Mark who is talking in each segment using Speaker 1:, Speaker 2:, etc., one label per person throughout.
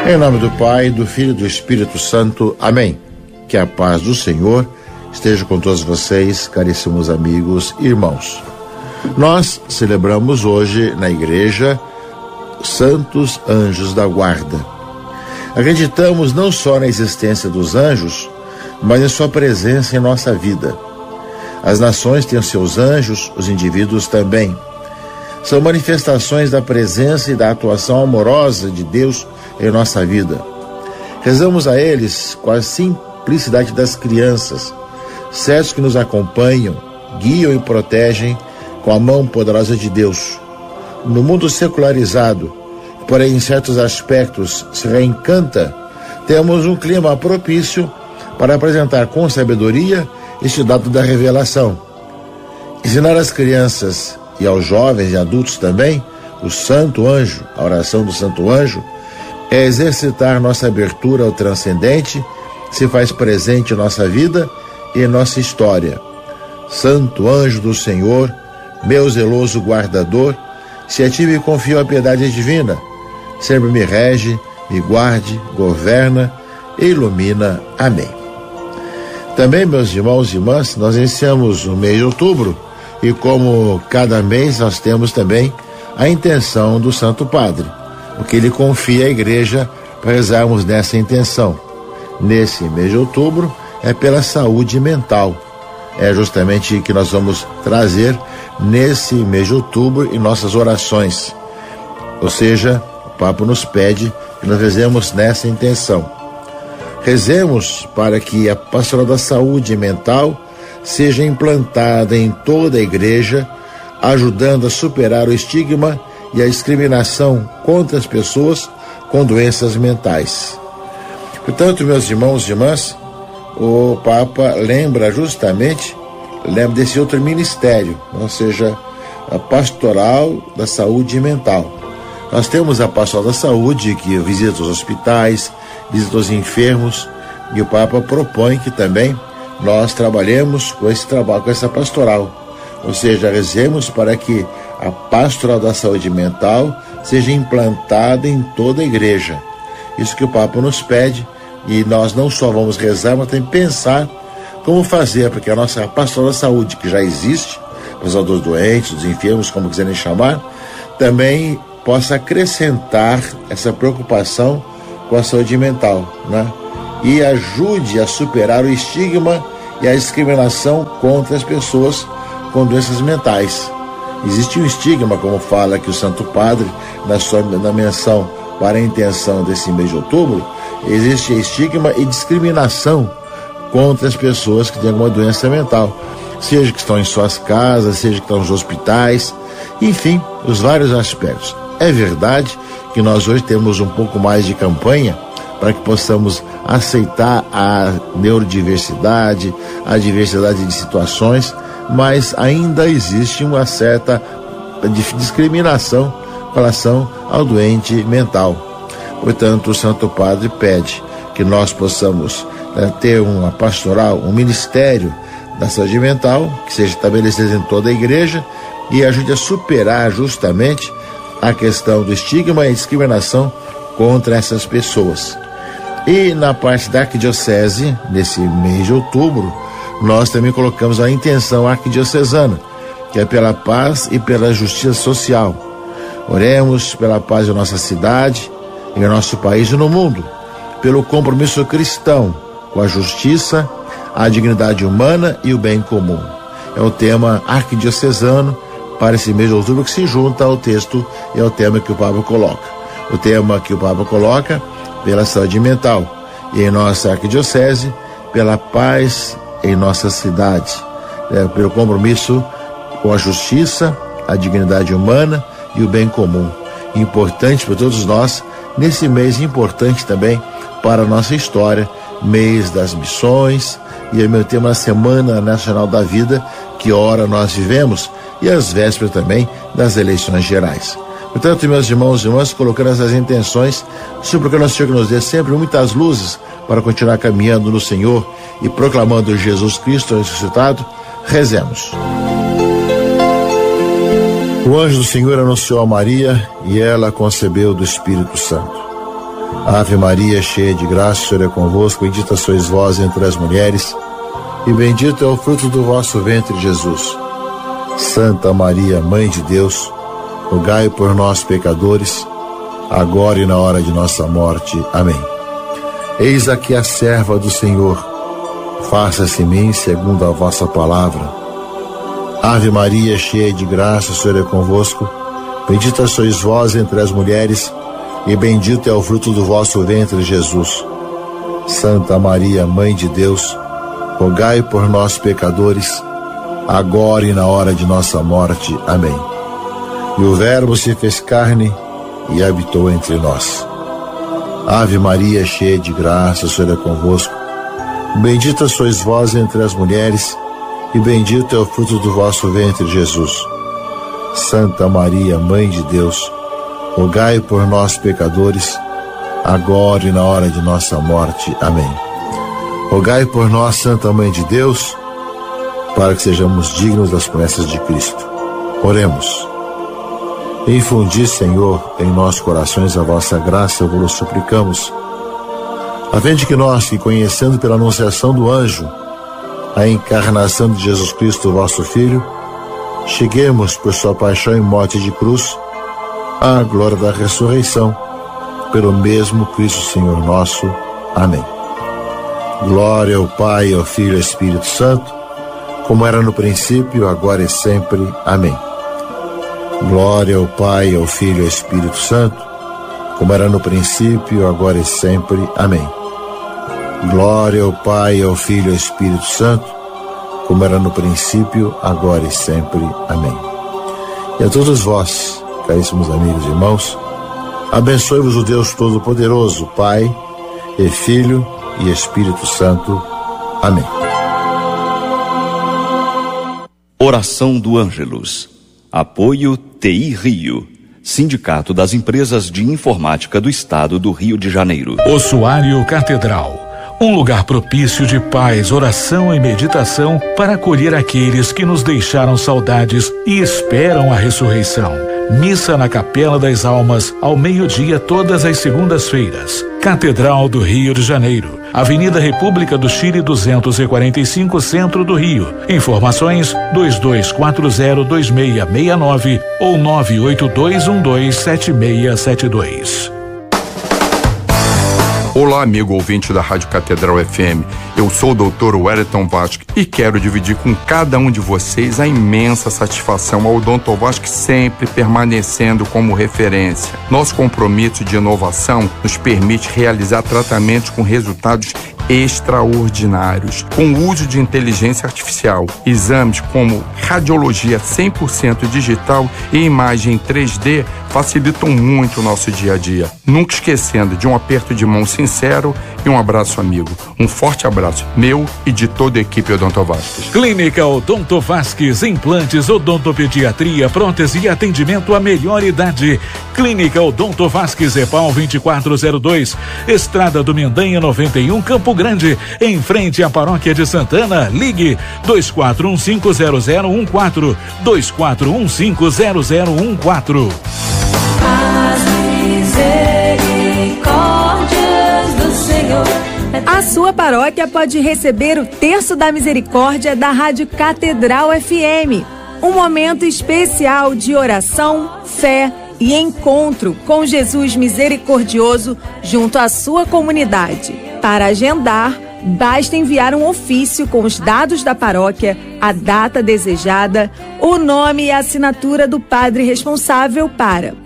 Speaker 1: Em nome do Pai, do Filho e do Espírito Santo. Amém. Que a paz do Senhor esteja com todos vocês, caríssimos amigos e irmãos. Nós celebramos hoje na igreja Santos Anjos da Guarda. Acreditamos não só na existência dos anjos, mas em sua presença em nossa vida. As nações têm os seus anjos, os indivíduos também. São manifestações da presença e da atuação amorosa de Deus em nossa vida. Rezamos a eles com a simplicidade das crianças, certos que nos acompanham, guiam e protegem com a mão poderosa de Deus. No mundo secularizado, porém em certos aspectos se reencanta, temos um clima propício para apresentar com sabedoria este dado da revelação. Ensinar às crianças e aos jovens e adultos também o Santo Anjo, a oração do Santo Anjo, é exercitar nossa abertura ao transcendente, se faz presente em nossa vida e em nossa história. Santo Anjo do Senhor, meu zeloso guardador, se a ti me confio a piedade divina, sempre me rege, me guarde, governa e ilumina. Amém. Também, meus irmãos e irmãs, nós iniciamos o mês de outubro e, como cada mês, nós temos também a intenção do Santo Padre, o que ele confia à igreja para rezarmos nessa intenção. Nesse mês de outubro é pela saúde mental. É justamente o que nós vamos trazer nesse mês de outubro em nossas orações. Ou seja, o Papa nos pede que nós rezemos nessa intenção. Rezemos para que a pastoral da saúde mental seja implantada em toda a igreja, ajudando a superar o estigma e a discriminação contra as pessoas com doenças mentais. Portanto, meus irmãos e irmãs, o Papa lembra desse outro ministério, ou seja, a pastoral da saúde mental. Nós temos a pastoral da saúde, que visita os hospitais, visita os enfermos, e o Papa propõe que também nós trabalhemos com essa pastoral. Ou seja, rezemos para que a pastoral da saúde mental seja implantada em toda a igreja. Isso que o Papa nos pede, e nós não só vamos rezar, mas também pensar como fazer, porque a nossa pastoral da saúde, que já existe, pastoral dos doentes, dos enfermos, como quiserem chamar, também possa acrescentar essa preocupação com a saúde mental, né? E ajude a superar o estigma e a discriminação contra as pessoas com doenças mentais. Existe um estigma, como fala aqui o Santo Padre, na menção para a intenção desse mês de outubro, existe estigma e discriminação contra as pessoas que têm alguma doença mental, seja que estão em suas casas, seja que estão nos hospitais, enfim, os vários aspectos. É verdade que nós hoje temos um pouco mais de campanha para que possamos aceitar a neurodiversidade, a diversidade de situações, mas ainda existe uma certa discriminação em relação ao doente mental. Portanto, o Santo Padre pede que nós possamos ter uma pastoral, um ministério da saúde mental, que seja estabelecido em toda a igreja e ajude a superar justamente a questão do estigma e discriminação contra essas pessoas. E na parte da arquidiocese, nesse mês de outubro, nós também colocamos a intenção arquidiocesana, que é pela paz e pela justiça social. Oremos pela paz da nossa cidade, em nosso país e no mundo, pelo compromisso cristão com a justiça, a dignidade humana e o bem comum. É o tema arquidiocesano para esse mês de outubro, que se junta ao texto e ao tema que o Papa coloca. O tema que o Papa coloca pela saúde mental e em nossa arquidiocese, pela paz em nossa cidade, pelo compromisso com a justiça, a dignidade humana e o bem comum. Importante para todos nós, nesse mês importante também para a nossa história, mês das missões, e ao mesmo tempo a Semana Nacional da Vida, que ora nós vivemos, e as vésperas também das eleições gerais. Portanto, meus irmãos e irmãs, colocando essas intenções, suplicando ao Senhor que nos dê sempre muitas luzes para continuar caminhando no Senhor e proclamando Jesus Cristo ressuscitado, rezemos. O anjo do Senhor anunciou a Maria e ela concebeu do Espírito Santo. Ave Maria, cheia de graça, o Senhor é convosco, bendita sois vós entre as mulheres, e bendito é o fruto do vosso ventre, Jesus. Santa Maria, Mãe de Deus, rogai por nós, pecadores, agora e na hora de nossa morte. Amém. Eis aqui a serva do Senhor, faça-se em mim segundo a vossa palavra. Ave Maria, cheia de graça, o Senhor é convosco, bendita sois vós entre as mulheres, e bendito é o fruto do vosso ventre, Jesus. Santa Maria, Mãe de Deus, rogai por nós, pecadores, agora e na hora de nossa morte. Amém. E o Verbo se fez carne e habitou entre nós. Ave Maria, cheia de graça, o Senhor é convosco, bendita sois vós entre as mulheres, e bendito é o fruto do vosso ventre, Jesus. Santa Maria, Mãe de Deus, rogai por nós, pecadores, agora e na hora de nossa morte. Amém. Rogai por nós, Santa Mãe de Deus, para que sejamos dignos das promessas de Cristo. Oremos. Infundi, Senhor, em nossos corações a vossa graça, vos suplicamos, a fim de que nós, que conhecendo pela anunciação do anjo a encarnação de Jesus Cristo, vosso Filho, cheguemos por sua paixão e morte de cruz à glória da ressurreição, pelo mesmo Cristo Senhor nosso. Amém. Glória ao Pai, ao Filho e ao Espírito Santo, como era no princípio, agora e sempre. Amém. Glória ao Pai, ao Filho e ao Espírito Santo, como era no princípio, agora e sempre. Amém. Glória ao Pai, ao Filho e ao Espírito Santo, como era no princípio, agora e sempre. Amém. E a todos vós, caríssimos amigos e irmãos, abençoe-vos o Deus Todo-Poderoso, Pai e Filho e Espírito Santo. Amém.
Speaker 2: Oração do Ângelus. Apoio TI Rio, Sindicato das Empresas de Informática do Estado do Rio de Janeiro.
Speaker 3: Ossuário Catedral, um lugar propício de paz, oração e meditação para acolher aqueles que nos deixaram saudades e esperam a ressurreição. Missa na Capela das Almas, ao meio-dia, todas as segundas-feiras. Catedral do Rio de Janeiro, Avenida República do Chile 245, Centro do Rio. Informações 22402669 ou 982127672.
Speaker 4: Olá, amigo ouvinte da Rádio Catedral FM. Eu sou o Dr. Wellington Vasque e quero dividir com cada um de vocês a imensa satisfação ao Dr. Vasque sempre permanecendo como referência. Nosso compromisso de inovação nos permite realizar tratamentos com resultados extraordinários, com o uso de inteligência artificial. Exames como radiologia 100% digital e imagem 3D facilitam muito o nosso dia a dia. Nunca esquecendo de um aperto de mão sincero e um abraço amigo. Um forte abraço meu e de toda a equipe Odonto Vasques.
Speaker 3: Clínica Odonto Vasques, implantes, odontopediatria, prótese e atendimento à melhor idade. Clínica Odonto Vasques, EPAL 2402, Estrada do Mendanha 91, Campo Grande, em frente à Paróquia de Santana. Ligue 24150014, 24150014.
Speaker 5: A sua paróquia pode receber o Terço da Misericórdia da Rádio Catedral FM. Um momento especial de oração, fé e encontro com Jesus misericordioso junto à sua comunidade. Para agendar, basta enviar um ofício com os dados da paróquia, a data desejada, o nome e a assinatura do padre responsável para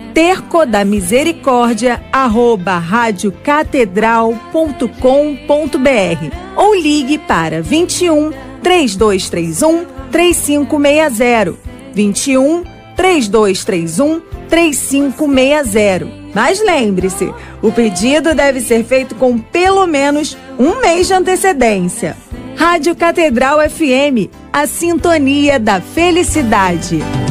Speaker 5: tercodamisericórdia@radiocatedral.com.br ou ligue para 21 3231 3560, 21 3231 3560. Mas lembre-se, o pedido deve ser feito com pelo menos um mês de antecedência. Rádio Catedral FM, a sintonia da felicidade.